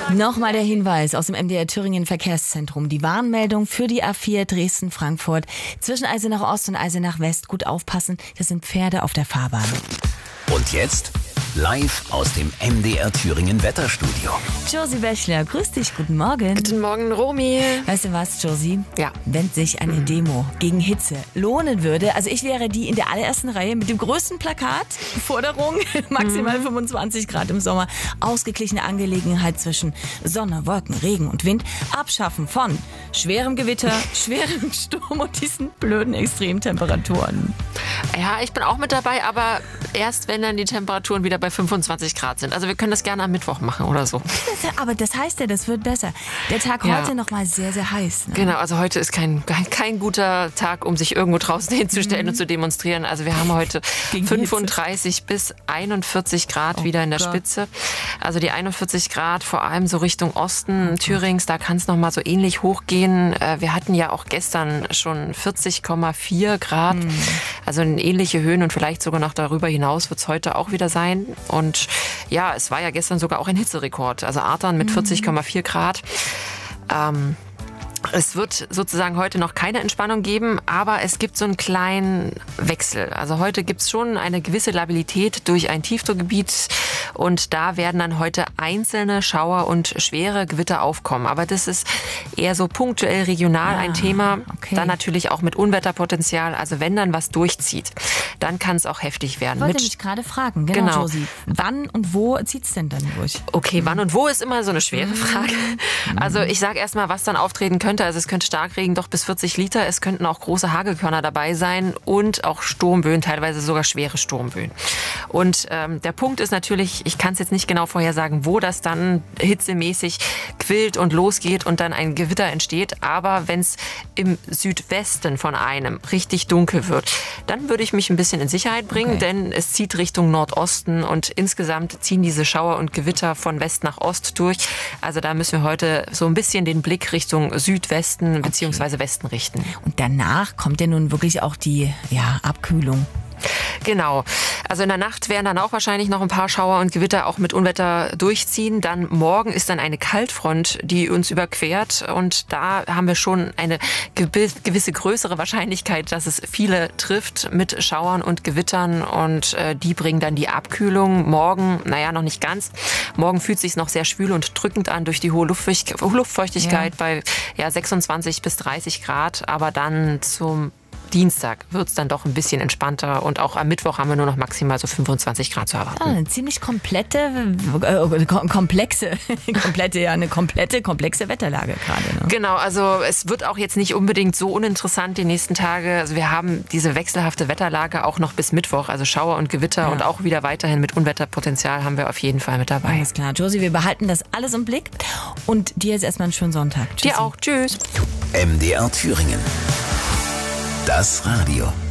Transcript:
Nochmal der Hinweis aus dem MDR Thüringen Verkehrszentrum. Die Warnmeldung für die A4 Dresden-Frankfurt zwischen Eisenach Ost und Eisenach West. Gut aufpassen, das sind Pferde auf der Fahrbahn. Und jetzt live aus dem MDR Thüringen Wetterstudio. Josie Bächler, grüß dich, guten Morgen. Guten Morgen, Romy. Weißt du was, Josie? Ja. Wenn sich eine Demo gegen Hitze lohnen würde, also ich wäre die in der allerersten Reihe mit dem größten Plakat, Forderung, maximal 25 Grad im Sommer, ausgeglichene Angelegenheit zwischen Sonne, Wolken, Regen und Wind, Abschaffen von schwerem Gewitter, schwerem Sturm und diesen blöden Extremtemperaturen. Ja, ich bin auch mit dabei, aber erst wenn dann die Temperaturen wieder bei 25 Grad sind. Also wir können das gerne am Mittwoch machen oder so. Aber das heißt ja, das wird besser. Der Tag heute nochmal sehr, sehr heiß. Ne? Genau, also heute ist kein guter Tag, um sich irgendwo draußen hinzustellen und zu demonstrieren. Also wir haben heute 35 bis 41 Grad wieder in der Spitze. Also die 41 Grad vor allem so Richtung Osten Thürings, da kann es nochmal so ähnlich hochgehen. Wir hatten ja auch gestern schon 40,4 Grad. Also in ähnliche Höhen und vielleicht sogar noch darüber hinaus wird es heute auch wieder sein. Und ja, es war ja gestern sogar auch ein Hitzerekord. Also Artern mit 40,4 Grad. Es wird sozusagen heute noch keine Entspannung geben, aber es gibt so einen kleinen Wechsel. Also heute gibt es schon eine gewisse Labilität durch ein Tiefdruckgebiet und da werden dann heute einzelne Schauer und schwere Gewitter aufkommen. Aber das ist eher so punktuell regional ein Thema. Okay. Dann natürlich auch mit Unwetterpotenzial. Also wenn dann was durchzieht, dann kann es auch heftig werden. Ich wollte mich gerade fragen, genau. Josie. Wann und wo zieht es denn dann durch? Okay, wann und wo ist immer so eine schwere Frage. Also ich sage erstmal, was dann auftreten könnte. Also es könnte Starkregen doch bis 40 Liter. Es könnten auch große Hagelkörner dabei sein und auch Sturmböen, teilweise sogar schwere Sturmböen. Und der Punkt ist natürlich, ich kann es jetzt nicht genau vorhersagen, wo das dann hitzemäßig quillt und losgeht und dann ein Gewitter entsteht. Aber wenn es im Südwesten von einem richtig dunkel wird, dann würde ich mich ein bisschen in Sicherheit bringen, denn es zieht Richtung Nordosten und insgesamt ziehen diese Schauer und Gewitter von West nach Ost durch. Also da müssen wir heute so ein bisschen den Blick Richtung Südwesten bzw. Westen richten. Und danach kommt ja nun wirklich auch die Abkühlung. Genau. Also in der Nacht werden dann auch wahrscheinlich noch ein paar Schauer und Gewitter auch mit Unwetter durchziehen. Dann morgen ist dann eine Kaltfront, die uns überquert. Und da haben wir schon eine gewisse größere Wahrscheinlichkeit, dass es viele trifft mit Schauern und Gewittern. Und die bringen dann die Abkühlung. Morgen, noch nicht ganz. Morgen fühlt es sich noch sehr schwül und drückend an durch die hohe Luftfeuchtigkeit bei 26 bis 30 Grad. Aber dann zum Dienstag wird es dann doch ein bisschen entspannter und auch am Mittwoch haben wir nur noch maximal so 25 Grad zu erwarten. Eine ziemlich komplexe Wetterlage gerade. Ne? Genau, also es wird auch jetzt nicht unbedingt so uninteressant die nächsten Tage. Also wir haben diese wechselhafte Wetterlage auch noch bis Mittwoch, also Schauer und Gewitter und auch wieder weiterhin mit Unwetterpotenzial haben wir auf jeden Fall mit dabei. Alles klar, Josie, wir behalten das alles im Blick und dir jetzt erstmal einen schönen Sonntag. Tschüssi. Dir auch, tschüss. MDR Thüringen. Das Radio.